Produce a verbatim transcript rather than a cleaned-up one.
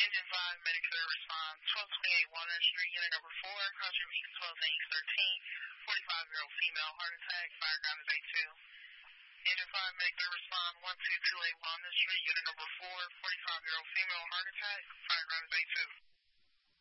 Engine five, Medicare response, twelve twenty-eight Walnut Street, unit number four, Country Meets twelve eight thirteen, forty-five-year-old female, heart attack, fire ground is A two. Engine five, Medicare response, one two two eight Walnut Street, unit number four, forty-five-year-old female, heart attack, fire ground is A two.